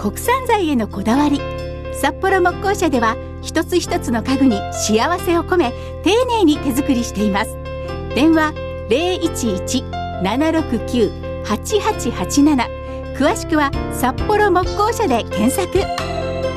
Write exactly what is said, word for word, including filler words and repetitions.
国産材へのこだわり。札幌木工社では一つ一つの家具に幸せを込め丁寧に手作りしています。電話 ゼロいちいち ななろくきゅう はちはちはちなな、詳しくは札幌木工社で検索。